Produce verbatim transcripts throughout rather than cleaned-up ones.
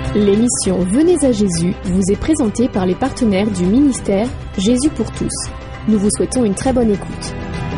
L'émission Venez à Jésus vous est présentée par les partenaires du ministère Jésus pour tous. Nous vous souhaitons une très bonne écoute.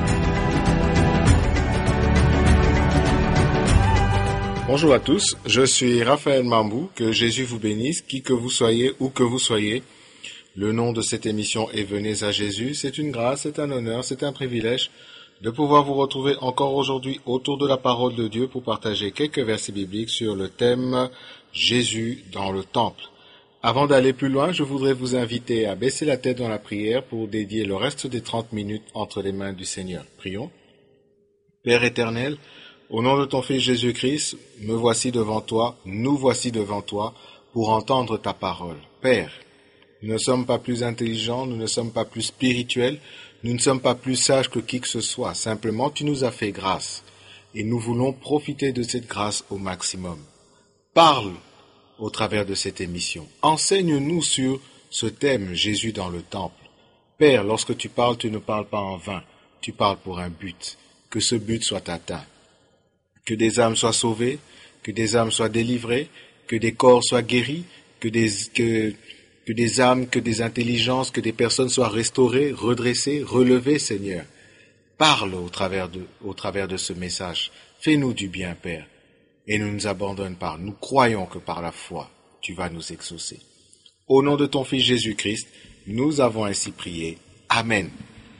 Bonjour à tous, je suis Raphaël Mambou, que Jésus vous bénisse, qui que vous soyez, où que vous soyez. Le nom de cette émission est Venez à Jésus. C'est une grâce, c'est un honneur, c'est un privilège de pouvoir vous retrouver encore aujourd'hui autour de la parole de Dieu pour partager quelques versets bibliques sur le thème Jésus dans le temple. Avant d'aller plus loin, je voudrais vous inviter à baisser la tête dans la prière pour dédier le reste des trente minutes entre les mains du Seigneur. Prions. Père éternel, au nom de ton Fils Jésus-Christ, me voici devant toi, nous voici devant toi pour entendre ta parole. Père, nous ne sommes pas plus intelligents, nous ne sommes pas plus spirituels, nous ne sommes pas plus sages que qui que ce soit. Simplement, tu nous as fait grâce et nous voulons profiter de cette grâce au maximum. Parle au travers de cette émission. Enseigne-nous sur ce thème, Jésus dans le temple. Père, lorsque tu parles, tu ne parles pas en vain. Tu parles pour un but. Que ce but soit atteint. Que des âmes soient sauvées, que des âmes soient délivrées, que des corps soient guéris, que des, que, que des âmes, que des intelligences, que des personnes soient restaurées, redressées, relevées, Seigneur. Parle au travers de, au travers de ce message. Fais-nous du bien, Père. Et ne nous abandonne pas. Nous croyons que par la foi, tu vas nous exaucer. Au nom de ton Fils Jésus-Christ, nous avons ainsi prié. Amen.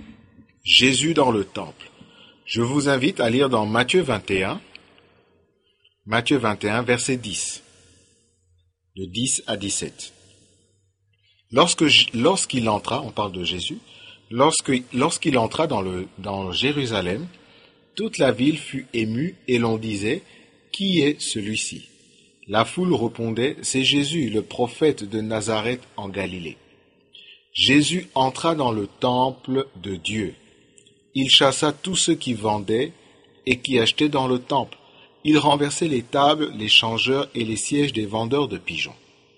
Jésus dans le temple. Je vous invite à lire dans Matthieu vingt et un, Matthieu vingt et un, verset dix, de dix à dix-sept. Lorsque, lorsqu'il entra, on parle de Jésus, lorsque, lorsqu'il entra dans, le, dans Jérusalem, toute la ville fut émue et l'on disait, qui est celui-ci? La foule répondait, c'est Jésus, le prophète de Nazareth en Galilée. Jésus entra dans le temple de Dieu. Il chassa tous ceux qui vendaient et qui achetaient dans le temple. Il renversait les tables, les changeurs et les sièges des vendeurs de pigeons.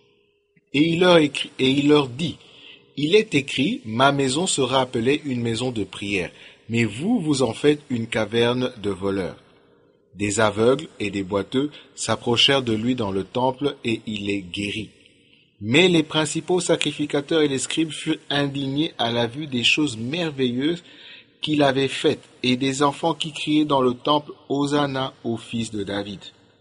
Et il leur, écrit, et il leur dit, il est écrit, ma maison sera appelée une maison de prière, mais vous, vous en faites une caverne de voleurs. Des aveugles et des boiteux s'approchèrent de lui dans le temple et il les guérit. Mais les principaux sacrificateurs et les scribes furent indignés à la vue des choses merveilleuses qu'il avait faites et des enfants qui criaient dans le temple « Hosanna au fils de David ».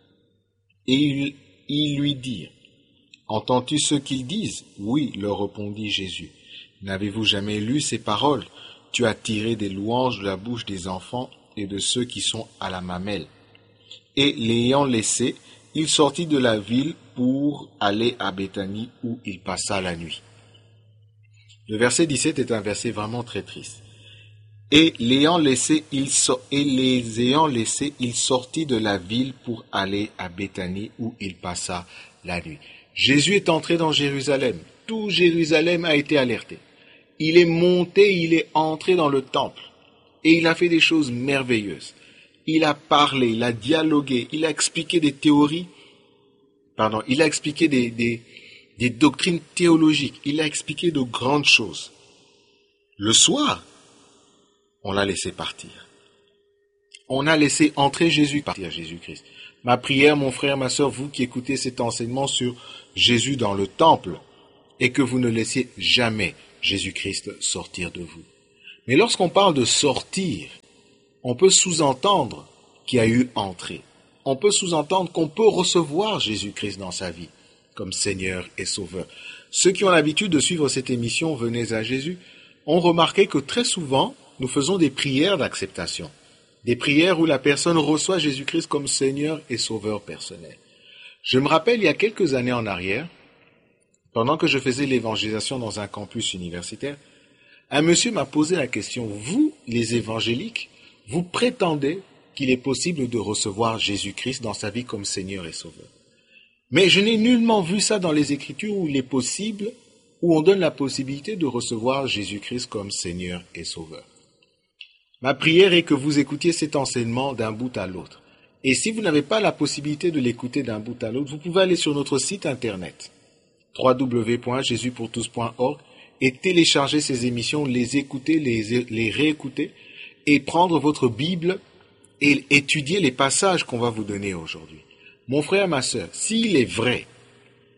Et ils, ils lui dirent « Entends-tu ce qu'ils disent ?» « Oui, leur répondit Jésus. « N'avez-vous jamais lu ces paroles ? Tu as tiré des louanges de la bouche des enfants et de ceux qui sont à la mamelle. » Et l'ayant laissé, il sortit de la ville pour aller à Béthanie où il passa la nuit. Le verset dix-sept est un verset vraiment très triste. Et l'ayant laissé, il so- et les ayant laissés, il sortit de la ville pour aller à Béthanie où il passa la nuit. Jésus est entré dans Jérusalem. Tout Jérusalem a été alerté. Il est monté, il est entré dans le temple. Et il a fait des choses merveilleuses. Il a parlé, il a dialogué, il a expliqué des théories, pardon, il a expliqué des, des, des doctrines théologiques, il a expliqué de grandes choses. Le soir, on l'a laissé partir. On a laissé entrer Jésus partir, Jésus-Christ. Ma prière, mon frère, ma sœur, vous qui écoutez cet enseignement sur Jésus dans le temple, et que vous ne laissiez jamais Jésus-Christ sortir de vous. Mais lorsqu'on parle de sortir, on peut sous-entendre qu'il y a eu entrée. On peut sous-entendre qu'on peut recevoir Jésus-Christ dans sa vie comme Seigneur et Sauveur. Ceux qui ont l'habitude de suivre cette émission Venez à Jésus ont remarqué que très souvent, nous faisons des prières d'acceptation. Des prières où la personne reçoit Jésus-Christ comme Seigneur et Sauveur personnel. Je me rappelle, il y a quelques années en arrière, pendant que je faisais l'évangélisation dans un campus universitaire, un monsieur m'a posé la question, vous, les évangéliques, vous prétendez qu'il est possible de recevoir Jésus-Christ dans sa vie comme Seigneur et Sauveur. Mais je n'ai nullement vu ça dans les Écritures où il est possible, où on donne la possibilité de recevoir Jésus-Christ comme Seigneur et Sauveur. Ma prière est que vous écoutiez cet enseignement d'un bout à l'autre. Et si vous n'avez pas la possibilité de l'écouter d'un bout à l'autre, vous pouvez aller sur notre site internet w w w point jésus pour tous point org et télécharger ces émissions, les écouter, les, les réécouter et prendre votre Bible et étudier les passages qu'on va vous donner aujourd'hui. Mon frère, ma sœur, s'il est vrai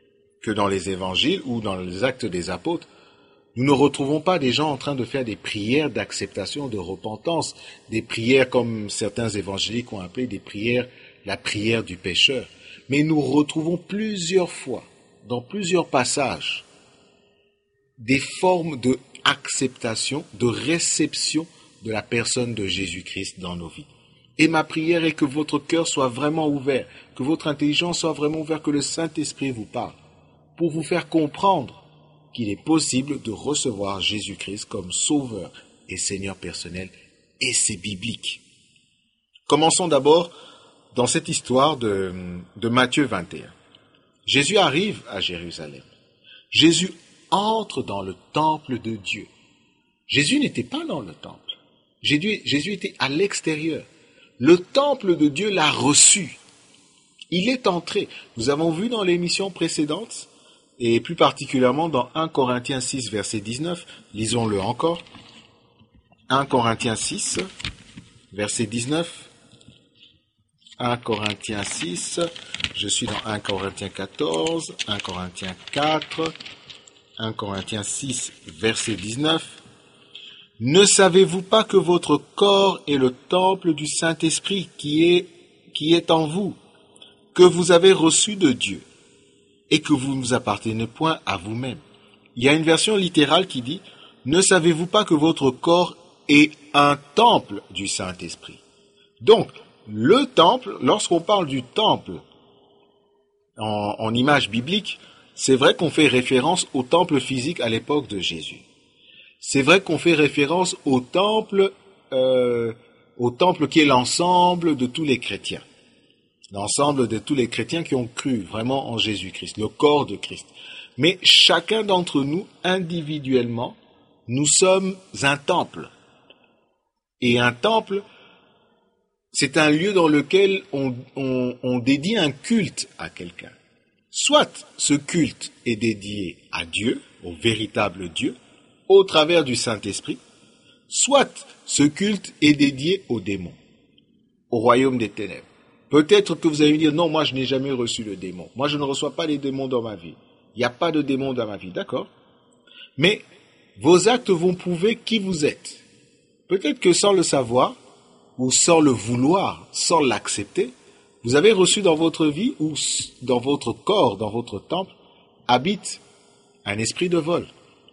que dans les évangiles ou dans les actes des apôtres, nous ne retrouvons pas des gens en train de faire des prières d'acceptation, de repentance, des prières comme certains évangéliques ont appelé des prières, la prière du pécheur. Mais nous retrouvons plusieurs fois, dans plusieurs passages, des formes de acceptation, de réception de la personne de Jésus-Christ dans nos vies. Et ma prière est que votre cœur soit vraiment ouvert, que votre intelligence soit vraiment ouverte, que le Saint-Esprit vous parle, pour vous faire comprendre qu'il est possible de recevoir Jésus-Christ comme Sauveur et Seigneur personnel, et c'est biblique. Commençons d'abord dans cette histoire de, de Matthieu vingt et un. Jésus arrive à Jérusalem. Jésus entre dans le temple de Dieu. Jésus n'était pas dans le temple. Jésus, Jésus était à l'extérieur. Le temple de Dieu l'a reçu. Il est entré. Nous avons vu dans l'émission précédente, et plus particulièrement dans un Corinthiens six, verset dix-neuf, lisons-le encore. un Corinthiens six, verset dix-neuf. un Corinthiens six, je suis dans un Corinthiens quatorze, un Corinthiens quatre, un Corinthiens six, verset dix-neuf. Ne savez-vous pas que votre corps est le temple du Saint-Esprit qui est, qui est en vous, que vous avez reçu de Dieu, et que vous ne vous appartenez point à vous-même? Il y a une version littérale qui dit « Ne savez-vous pas que votre corps est un temple du Saint-Esprit ?» Donc, le temple, lorsqu'on parle du temple en, en image biblique, c'est vrai qu'on fait référence au temple physique à l'époque de Jésus. C'est vrai qu'on fait référence au temple, euh, au temple qui est l'ensemble de tous les chrétiens. L'ensemble de tous les chrétiens qui ont cru vraiment en Jésus-Christ, le corps de Christ. Mais chacun d'entre nous, individuellement, nous sommes un temple. Et un temple, c'est un lieu dans lequel on, on, on dédie un culte à quelqu'un. Soit ce culte est dédié à Dieu, au véritable Dieu, au travers du Saint-Esprit, soit ce culte est dédié aux démons, au royaume des ténèbres. Peut-être que vous allez me dire, non, moi je n'ai jamais reçu le démon. Moi je ne reçois pas les démons dans ma vie. Il n'y a pas de démons dans ma vie, d'accord? Mais vos actes vont prouver qui vous êtes. Peut-être que sans le savoir, ou sans le vouloir, sans l'accepter, vous avez reçu dans votre vie, ou dans votre corps, dans votre temple, habite un esprit de vol,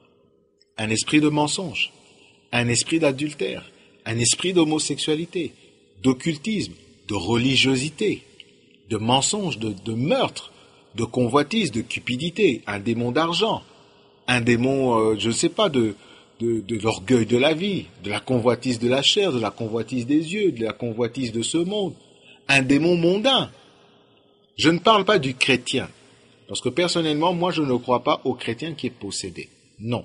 un esprit de mensonge, un esprit d'adultère, un esprit d'homosexualité, d'occultisme, de religiosité, de mensonge, de, de meurtre, de convoitise, de cupidité, un démon d'argent, un démon, euh, je ne sais pas, de, de, de l'orgueil de la vie, de la convoitise de la chair, de la convoitise des yeux, de la convoitise de ce monde, un démon mondain. Je ne parle pas du chrétien, parce que personnellement, moi je ne crois pas au chrétien qui est possédé. Non.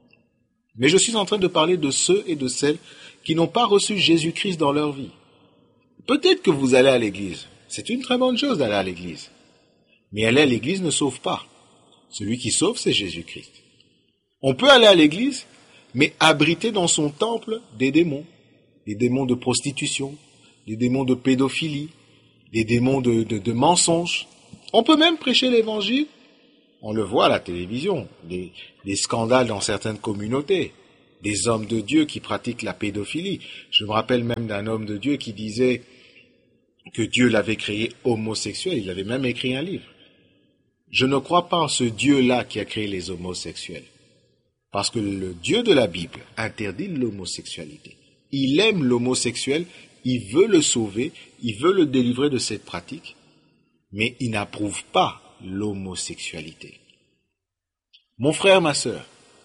Mais je suis en train de parler de ceux et de celles qui n'ont pas reçu Jésus-Christ dans leur vie. Peut-être que vous allez à l'église. C'est une très bonne chose d'aller à l'église. Mais aller à l'église ne sauve pas. Celui qui sauve, c'est Jésus-Christ. On peut aller à l'église, mais abriter dans son temple des démons. Des démons de prostitution, des démons de pédophilie, des démons de, de, de mensonges. On peut même prêcher l'évangile. On le voit à la télévision, des, des scandales dans certaines communautés, des hommes de Dieu qui pratiquent la pédophilie. Je me rappelle même d'un homme de Dieu qui disait que Dieu l'avait créé homosexuel, il avait même écrit un livre. Je ne crois pas en ce Dieu-là qui a créé les homosexuels, parce que le Dieu de la Bible interdit l'homosexualité. Il aime l'homosexuel, il veut le sauver, il veut le délivrer de cette pratique, mais il n'approuve pas l'homosexualité. Mon frère, ma sœur,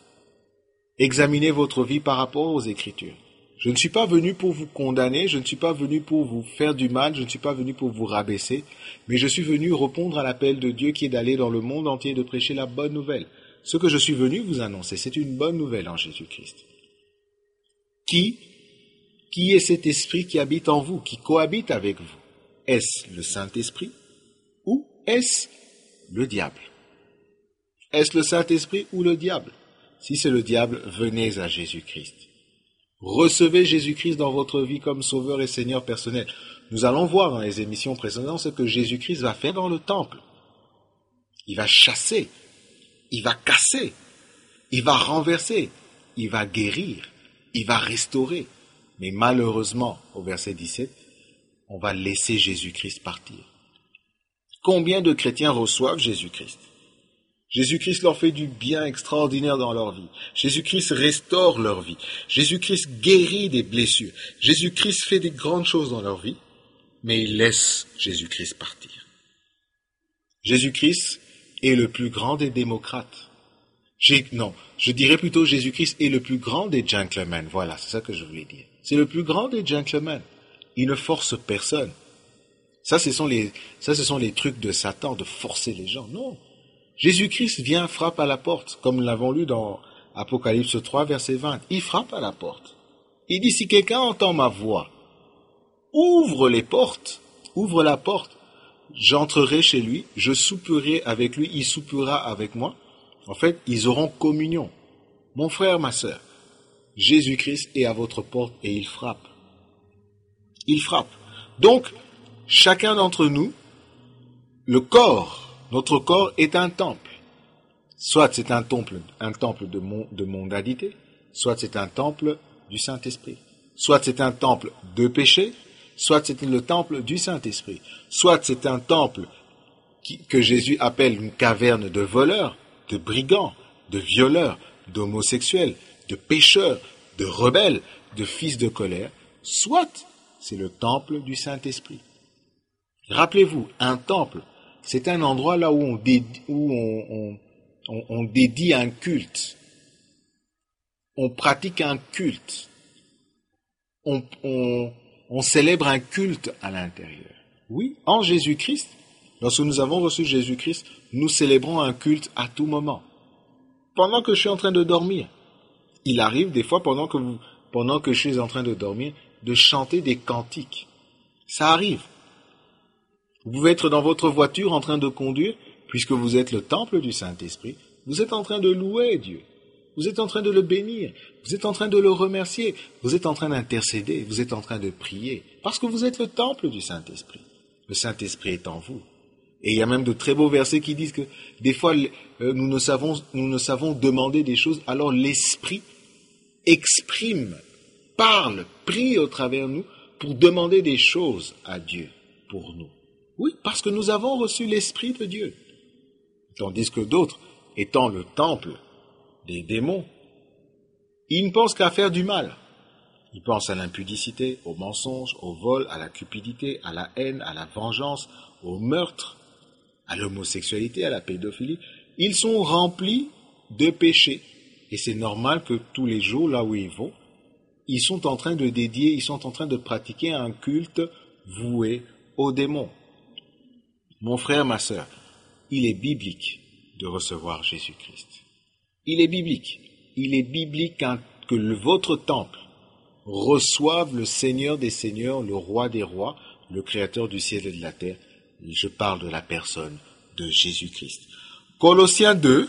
examinez votre vie par rapport aux Écritures. Je ne suis pas venu pour vous condamner, je ne suis pas venu pour vous faire du mal, je ne suis pas venu pour vous rabaisser, mais je suis venu répondre à l'appel de Dieu qui est d'aller dans le monde entier et de prêcher la bonne nouvelle. Ce que je suis venu vous annoncer, c'est une bonne nouvelle en Jésus-Christ. Qui, qui est cet esprit qui habite en vous, qui cohabite avec vous? Est-ce le Saint-Esprit ou est-ce le diable? Est-ce le Saint-Esprit ou le diable? Si c'est le diable, venez à Jésus-Christ. Recevez Jésus-Christ dans votre vie comme Sauveur et Seigneur personnel. Nous allons voir dans les émissions précédentes ce que Jésus-Christ va faire dans le temple. Il va chasser il va casser, il va renverser, il va guérir, il va restaurer. Mais malheureusement, au verset dix-sept, on va laisser Jésus-Christ partir. Combien de chrétiens reçoivent Jésus-Christ? Jésus-Christ leur fait du bien extraordinaire dans leur vie. Jésus-Christ restaure leur vie. Jésus-Christ guérit des blessures. Jésus-Christ fait des grandes choses dans leur vie, mais ils laissent Jésus-Christ partir. Jésus-Christ est le plus grand des démocrates. J'ai, non, je dirais plutôt Jésus-Christ est le plus grand des gentlemen. Voilà, c'est ça que je voulais dire. C'est le plus grand des gentlemen. Il ne force personne. Ça, ce sont les, ça, ce sont les trucs de Satan, de forcer les gens. Non. Jésus-Christ vient, frappe à la porte, comme nous l'avons lu dans Apocalypse trois, verset vingt. Il frappe à la porte. Il dit, si quelqu'un entend ma voix, ouvre les portes, ouvre la porte, j'entrerai chez lui, je souperai avec lui, il soupera avec moi. En fait, ils auront communion. Mon frère, ma sœur, Jésus-Christ est à votre porte et il frappe. Il frappe. Donc, chacun d'entre nous, le corps, notre corps est un temple. Soit c'est un temple, un temple de, mon, de mondanité, soit c'est un temple du Saint-Esprit. Soit c'est un temple de péché, soit c'est le temple du Saint-Esprit. Soit c'est un temple qui, que Jésus appelle une caverne de voleurs, de brigands, de violeurs, d'homosexuels, de pécheurs, de rebelles, de fils de colère. Soit c'est le temple du Saint-Esprit. Rappelez-vous, un temple, c'est un endroit là où on dédie, où on, on, on, on dédie un culte. On pratique un culte. On, on, on célèbre un culte à l'intérieur. Oui, en Jésus-Christ, lorsque nous avons reçu Jésus-Christ, nous célébrons un culte à tout moment. Pendant que je suis en train de dormir, il arrive des fois pendant que, vous, pendant que je suis en train de dormir, de chanter des cantiques. Ça arrive. Vous pouvez être dans votre voiture en train de conduire, puisque vous êtes le temple du Saint-Esprit. Vous êtes en train de louer Dieu. Vous êtes en train de le bénir. Vous êtes en train de le remercier. Vous êtes en train d'intercéder. Vous êtes en train de prier. Parce que vous êtes le temple du Saint-Esprit. Le Saint-Esprit est en vous. Et il y a même de très beaux versets qui disent que des fois, euh, nous ne savons, nous ne savons demander des choses, alors l'Esprit exprime, parle, prie au travers de nous pour demander des choses à Dieu pour nous. Oui, parce que nous avons reçu l'Esprit de Dieu. Tandis que d'autres, étant le temple des démons, ils ne pensent qu'à faire du mal. Ils pensent à l'impudicité, au mensonge, au vol, à la cupidité, à la haine, à la vengeance, au meurtre, à l'homosexualité, à la pédophilie. Ils sont remplis de péchés. Et c'est normal que tous les jours, là où ils vont, ils sont en train de dédier, ils sont en train de pratiquer un culte voué aux démons. Mon frère, ma sœur, il est biblique de recevoir Jésus-Christ. Il est biblique. Il est biblique que le, votre temple reçoive le Seigneur des Seigneurs, le Roi des Rois, le Créateur du ciel et de la terre. Et je parle de la personne de Jésus-Christ. Colossiens deux,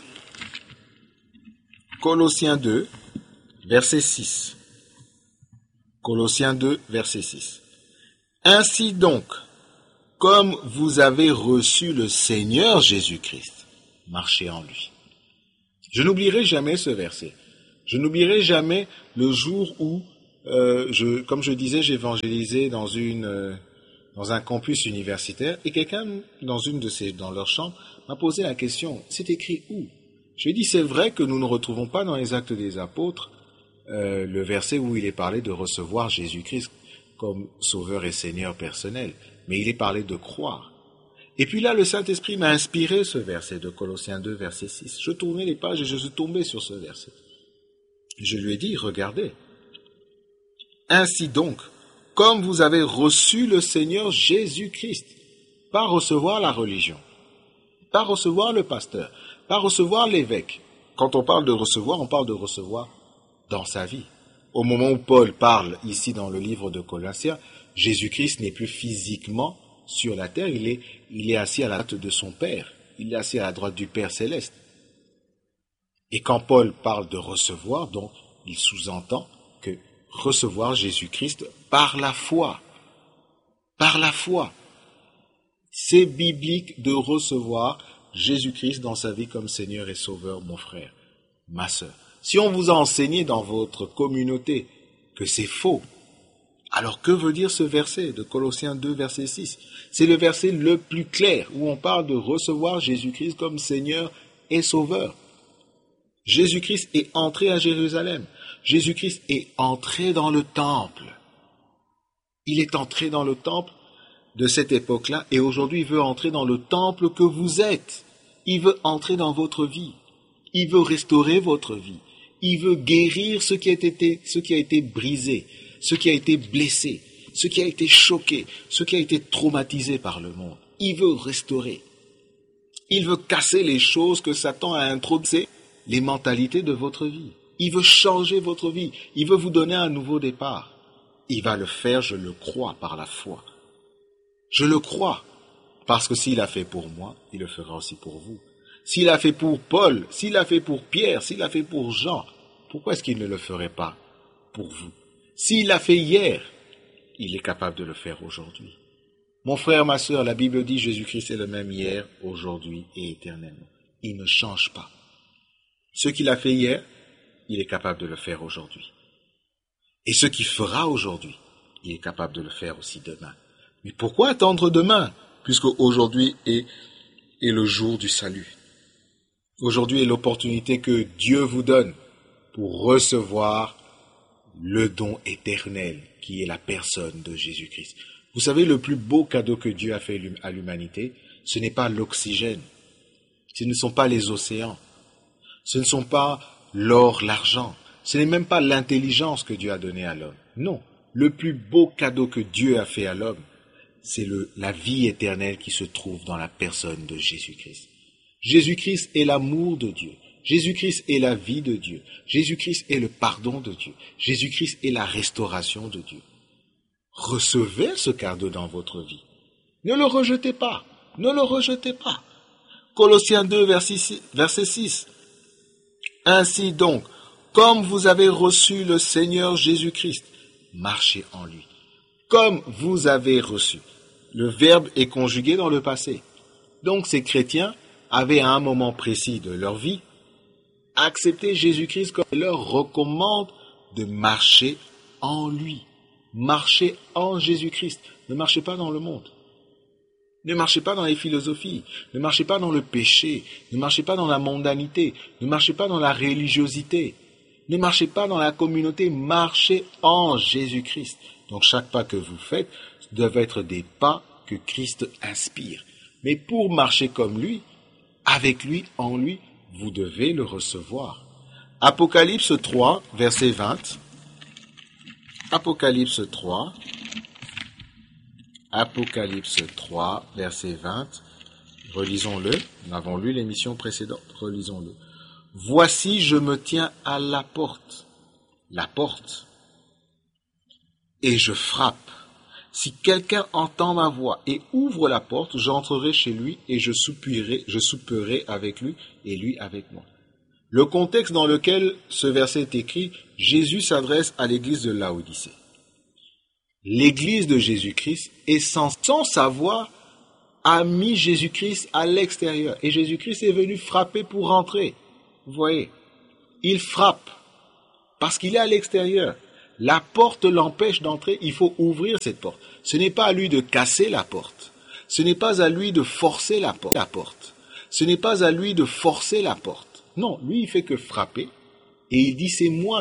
Colossiens deux, verset six. Colossiens deux, verset six. Ainsi donc, comme vous avez reçu le Seigneur Jésus-Christ, marchez en lui. Je n'oublierai jamais ce verset. Je n'oublierai jamais le jour où, euh, je, comme je disais, j'évangélisais dans une, euh, dans un campus universitaire et quelqu'un dans une de ces, dans leur chambre m'a posé la question. C'est écrit où? Je lui ai dit, c'est vrai que nous ne retrouvons pas dans les Actes des Apôtres euh, le verset où il est parlé de recevoir Jésus-Christ comme Sauveur et Seigneur personnel, mais il est parlé de croire. Et puis là, le Saint-Esprit m'a inspiré ce verset de Colossiens deux, verset six. Je tournais les pages et je suis tombé sur ce verset. Je lui ai dit, regardez. Ainsi donc, comme vous avez reçu le Seigneur Jésus-Christ, pas recevoir la religion, pas recevoir le pasteur, pas recevoir l'évêque. Quand on parle de recevoir, on parle de recevoir dans sa vie. Au moment où Paul parle ici dans le livre de Colossiens, Jésus-Christ n'est plus physiquement sur la terre, il est, il est assis à la droite de son Père, il est assis à la droite du Père céleste. Et quand Paul parle de recevoir, donc, il sous-entend que recevoir Jésus-Christ par la foi, par la foi. C'est biblique de recevoir Jésus-Christ dans sa vie comme Seigneur et Sauveur, mon frère, ma sœur. Si on vous a enseigné dans votre communauté que c'est faux, alors que veut dire ce verset de Colossiens deux, verset six? C'est le verset le plus clair où on parle de recevoir Jésus-Christ comme Seigneur et Sauveur. Jésus-Christ est entré à Jérusalem. Jésus-Christ est entré dans le temple. Il est entré dans le temple de cette époque-là et aujourd'hui il veut entrer dans le temple que vous êtes. Il veut entrer dans votre vie. Il veut restaurer votre vie. Il veut guérir ce qui a été, ce qui a été brisé, ce qui a été blessé, ce qui a été choqué, ce qui a été traumatisé par le monde. Il veut restaurer. Il veut casser les choses que Satan a introduites, les mentalités de votre vie. Il veut changer votre vie. Il veut vous donner un nouveau départ. Il va le faire, je le crois, par la foi. Je le crois, parce que s'il a fait pour moi, il le fera aussi pour vous. S'il a fait pour Paul, s'il a fait pour Pierre, s'il a fait pour Jean, pourquoi est-ce qu'il ne le ferait pas pour vous? S'il l'a fait hier, il est capable de le faire aujourd'hui. Mon frère, ma sœur, la Bible dit Jésus-Christ est le même hier, aujourd'hui et éternellement. Il ne change pas. Ce qu'il a fait hier, il est capable de le faire aujourd'hui. Et ce qu'il fera aujourd'hui, il est capable de le faire aussi demain. Mais pourquoi attendre demain, puisque aujourd'hui est, est le jour du salut? Aujourd'hui est l'opportunité que Dieu vous donne pour recevoir le don éternel qui est la personne de Jésus-Christ. Vous savez, le plus beau cadeau que Dieu a fait à l'humanité, ce n'est pas l'oxygène, ce ne sont pas les océans, ce ne sont pas l'or, l'argent, ce n'est même pas l'intelligence que Dieu a donnée à l'homme. Non, le plus beau cadeau que Dieu a fait à l'homme, c'est le, la vie éternelle qui se trouve dans la personne de Jésus-Christ. Jésus-Christ est l'amour de Dieu. Jésus-Christ est la vie de Dieu. Jésus-Christ est le pardon de Dieu. Jésus-Christ est la restauration de Dieu. Recevez ce cadeau dans votre vie. Ne le rejetez pas. Ne le rejetez pas. Colossiens deux, verset six. Ainsi donc, comme vous avez reçu le Seigneur Jésus-Christ, marchez en lui. Comme vous avez reçu. Le verbe est conjugué dans le passé. Donc ces chrétiens avaient à un moment précis de leur vie accepté Jésus-Christ comme il leur recommande de marcher en lui. Marchez en Jésus-Christ. Ne marchez pas dans le monde. Ne marchez pas dans les philosophies. Ne marchez pas dans le péché. Ne marchez pas dans la mondanité. Ne marchez pas dans la religiosité. Ne marchez pas dans la communauté. Marchez en Jésus-Christ. Donc chaque pas que vous faites doit être des pas que Christ inspire. Mais pour marcher comme lui, avec lui, en lui, vous devez le recevoir. Apocalypse trois, verset vingt. Apocalypse trois. Apocalypse trois, verset vingt. Relisons-le. Nous avons lu l'émission précédente. Relisons-le. Voici, je me tiens à la porte. La porte. Et je frappe. Si quelqu'un entend ma voix et ouvre la porte, j'entrerai chez lui et je soupirai, je souperai avec lui et lui avec moi. Le contexte dans lequel ce verset est écrit, Jésus s'adresse à l'église de Laodicée. L'église de Jésus-Christ est sans, sans savoir a mis Jésus-Christ à l'extérieur et Jésus-Christ est venu frapper pour rentrer. Vous voyez, il frappe parce qu'il est à l'extérieur. La porte l'empêche d'entrer, il faut ouvrir cette porte. Ce n'est pas à lui de casser la porte. Ce n'est pas à lui de forcer la porte. Ce n'est pas à lui de forcer la porte. Non, lui, il fait que frapper. Et il dit, c'est moi